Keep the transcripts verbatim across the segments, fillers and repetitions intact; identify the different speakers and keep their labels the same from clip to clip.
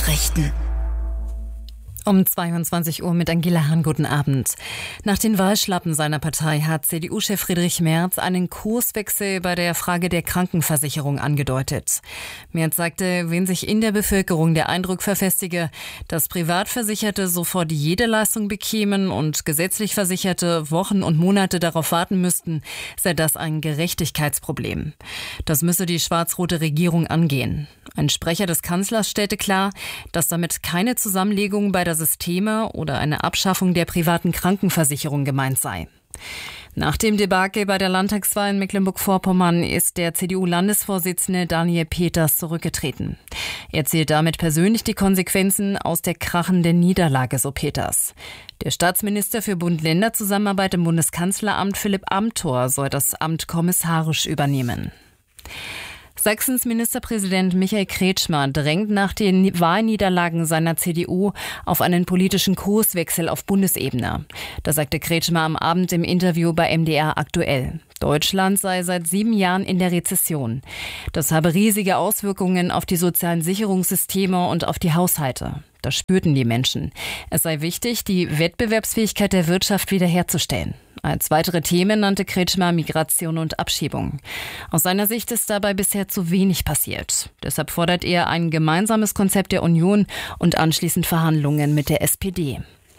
Speaker 1: Nachrichten. Um zweiundzwanzig Uhr mit Angela Hahn, guten Abend. Nach den Wahlschlappen seiner Partei hat C D U-Chef Friedrich Merz einen Kurswechsel bei der Frage der Krankenversicherung angedeutet. Merz sagte, wenn sich in der Bevölkerung der Eindruck verfestige, dass Privatversicherte sofort jede Leistung bekämen und gesetzlich Versicherte Wochen und Monate darauf warten müssten, sei das ein Gerechtigkeitsproblem. Das müsse die schwarz-rote Regierung angehen. Ein Sprecher des Kanzlers stellte klar, dass damit keine Zusammenlegung bei der Systeme oder eine Abschaffung der privaten Krankenversicherung gemeint sei. Nach dem Debakel bei der Landtagswahl in Mecklenburg-Vorpommern ist der C D U-Landesvorsitzende Daniel Peters zurückgetreten. Er zählt damit persönlich die Konsequenzen aus der krachenden Niederlage, so Peters. Der Staatsminister für Bund-Länder-Zusammenarbeit im Bundeskanzleramt, Philipp Amthor, soll das Amt kommissarisch übernehmen. Sachsens Ministerpräsident Michael Kretschmer drängt nach den Wahlniederlagen seiner C D U auf einen politischen Kurswechsel auf Bundesebene. Das sagte Kretschmer am Abend im Interview bei M D R aktuell. Deutschland sei seit sieben Jahren in der Rezession. Das habe riesige Auswirkungen auf die sozialen Sicherungssysteme und auf die Haushalte. Das spürten die Menschen. Es sei wichtig, die Wettbewerbsfähigkeit der Wirtschaft wiederherzustellen. Als weitere Themen nannte Kretschmer Migration und Abschiebung. Aus seiner Sicht ist dabei bisher zu wenig passiert. Deshalb fordert er ein gemeinsames Konzept der Union und anschließend Verhandlungen mit der S P D.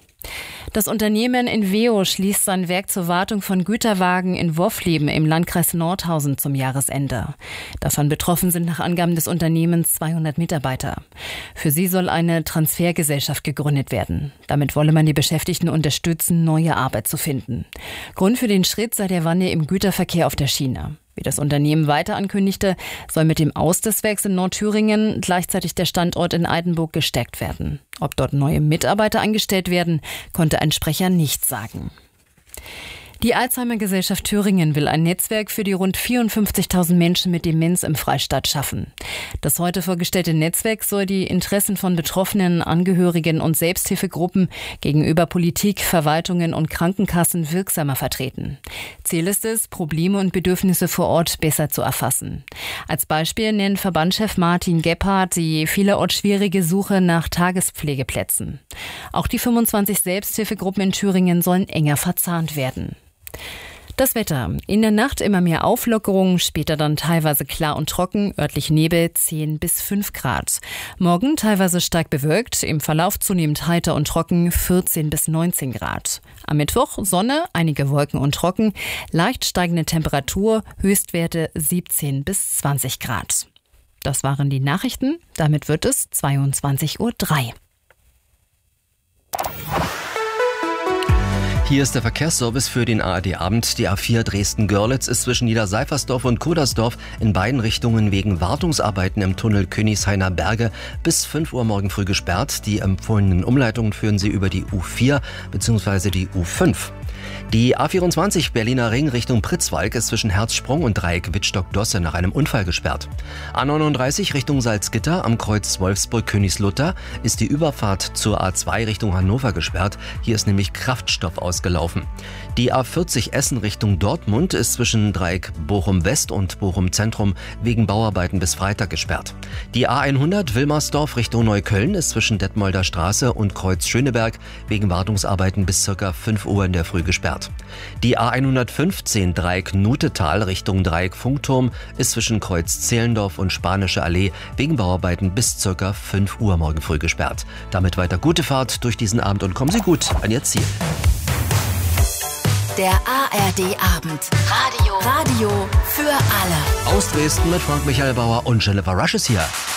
Speaker 1: Das Unternehmen Inveo schließt sein Werk zur Wartung von Güterwagen in Woffleben im Landkreis Nordhausen zum Jahresende. Davon betroffen sind nach Angaben des Unternehmens zweihundert Mitarbeiter. Für sie soll eine Transfergesellschaft gegründet werden. Damit wolle man die Beschäftigten unterstützen, neue Arbeit zu finden. Grund für den Schritt sei der Wandel im Güterverkehr auf der Schiene. Wie das Unternehmen weiter ankündigte, soll mit dem Aus des Werks in Nordthüringen gleichzeitig der Standort in Eidenburg gestärkt werden. Ob dort neue Mitarbeiter eingestellt werden, konnte ein Sprecher nicht sagen. Die Alzheimer-Gesellschaft Thüringen will ein Netzwerk für die rund vierundfünfzigtausend Menschen mit Demenz im Freistaat schaffen. Das heute vorgestellte Netzwerk soll die Interessen von Betroffenen, Angehörigen und Selbsthilfegruppen gegenüber Politik, Verwaltungen und Krankenkassen wirksamer vertreten. Ziel ist es, Probleme und Bedürfnisse vor Ort besser zu erfassen. Als Beispiel nennt Verbandschef Martin Gebhardt die vielerorts schwierige Suche nach Tagespflegeplätzen. Auch die fünfundzwanzig Selbsthilfegruppen in Thüringen sollen enger verzahnt werden. Das Wetter. In der Nacht immer mehr Auflockerung, später dann teilweise klar und trocken, örtlich Nebel zehn bis fünf Grad. Morgen teilweise stark bewölkt, im Verlauf zunehmend heiter und trocken vierzehn bis neunzehn Grad. Am Mittwoch Sonne, einige Wolken und trocken, leicht steigende Temperatur, Höchstwerte siebzehn bis zwanzig Grad. Das waren die Nachrichten, damit wird es zweiundzwanzig Uhr drei.
Speaker 2: Hier ist der Verkehrsservice für den A R D-Abend. Die A vier Dresden-Görlitz ist zwischen Niederseifersdorf und Kudersdorf in beiden Richtungen wegen Wartungsarbeiten im Tunnel Königshainer Berge bis fünf Uhr morgen früh gesperrt. Die empfohlenen Umleitungen führen Sie über die U vier bzw. die U fünf. Die A vierundzwanzig Berliner Ring Richtung Pritzwalk ist zwischen Herzsprung und Dreieck Wittstock-Dosse nach einem Unfall gesperrt. A neununddreißig Richtung Salzgitter am Kreuz Wolfsburg-Königslutter ist die Überfahrt zur A zwei Richtung Hannover gesperrt. Hier ist nämlich Kraftstoff ausgelaufen. Die A vierzig Essen Richtung Dortmund ist zwischen Dreieck Bochum-West und Bochum-Zentrum wegen Bauarbeiten bis Freitag gesperrt. Die A hundert Wilmersdorf Richtung Neukölln ist zwischen Detmolder Straße und Kreuz Schöneberg wegen Wartungsarbeiten bis ca. fünf Uhr in der Früh gesperrt. Die A hundertfünfzehn Dreieck Nutetal Richtung Dreieck Funkturm ist zwischen Kreuz Zehlendorf und Spanische Allee wegen Bauarbeiten bis ca. fünf Uhr morgen früh gesperrt. Damit weiter gute Fahrt durch diesen Abend und kommen Sie gut an Ihr Ziel.
Speaker 1: Der A R D-Abend. Radio. Radio für alle.
Speaker 2: Aus Dresden mit Frank Michael Bauer und Jennifer Rush ist hier.